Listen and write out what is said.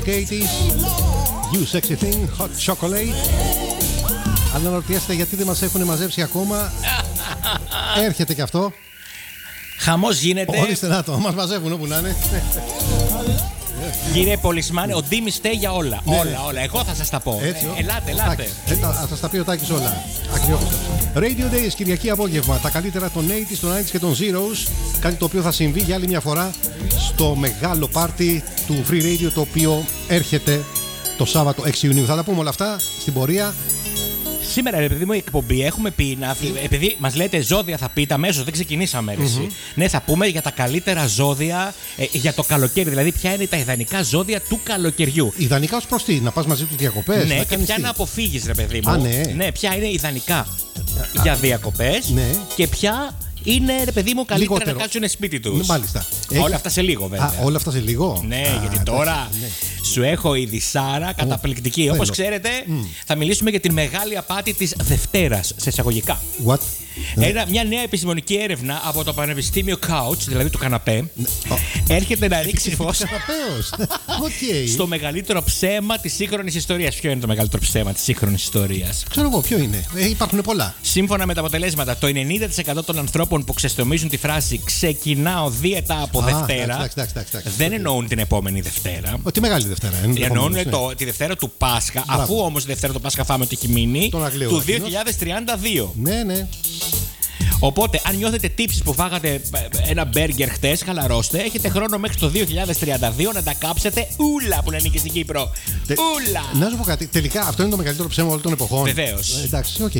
Katie's You Sexy Thing, Hot Chocolate. Αν αναρωτιέστε γιατί δεν μας έχουν μαζέψει ακόμα, έρχεται και αυτό. Χαμός γίνεται. Ορίστε να το, μας μαζεύουν όπου να είναι. Κύριε Πολισμάνη, ο Ντίμης φταίει για όλα. Ναι. Όλα. Εγώ θα σας τα πω. Έτσι, Ελάτε. Θα σας τα πει ο Τάκης όλα. Ακριβώς. Radio Days, Κυριακή απόγευμα. Τα καλύτερα των 80s, των 90s και των Zeros. Κάτι το οποίο θα συμβεί για άλλη μια φορά στο μεγάλο πάρτι του Free Radio, το οποίο έρχεται το Σάββατο 6 Ιουνίου. Θα τα πούμε όλα αυτά στην πορεία. Σήμερα, επειδή μου η εκπομπή έχουμε πει, επειδή μας λέτε ζώδια θα πείτε αμέσως, δεν ξεκινήσαμε έτσι. Ναι, θα πούμε για τα καλύτερα ζώδια για το καλοκαίρι. Δηλαδή, ποια είναι τα ιδανικά ζώδια του καλοκαιριού. Ιδανικά ως προς τι, να πας μαζί τους διακοπές. Ναι, να και ποια να αποφύγεις, ρε παιδί μου. Ναι, ποια είναι ιδανικά για διακοπές και ποια είναι, ρε παιδί μου, καλύτερα λιγότερο να κάτσουν σπίτι τους. Μάλιστα. Όλα αυτά σε λίγο, βέβαια. Όλα αυτά σε λίγο. Ναι, γιατί τώρα σου έχω η Δυσάρα καταπληκτική. Όπως ξέρετε, θα μιλήσουμε για την μεγάλη απάτη της Δευτέρας, σε εισαγωγικά. What? Μια νέα επιστημονική έρευνα από το Πανεπιστήμιο Couch, δηλαδή του καναπέ, έρχεται να ρίξει φως στο μεγαλύτερο ψέμα της σύγχρονης ιστορίας. Ποιο είναι το μεγαλύτερο ψέμα της σύγχρονης ιστορίας? Ξέρω εγώ, ποιο είναι. Υπάρχουν πολλά. Σύμφωνα με τα αποτελέσματα, το 90% των ανθρώπων που ξεστομίζουν τη φράση «Ξεκινάω δίαιτα από Δευτέρα» δεν εννοούν την επόμενη Δευτέρα. Τη μεγάλη Δευτέρα. Εννοούν τη Δευτέρα του Πάσχα, αφού όμως η Δευτέρα του Πάσχα φάμε ότι έχει μείνει, του 2032. Ναι. Οπότε, αν νιώθετε τύψεις που φάγατε ένα μπέργκερ χτες, χαλαρώστε. Έχετε χρόνο μέχρι το 2032 να τα κάψετε ούλα που να ανήκει στην Κύπρο. Ούλα! Να σου πω κάτι. Τελικά αυτό είναι το μεγαλύτερο ψέμα όλων των εποχών. Βεβαίως. Εντάξει, οκ.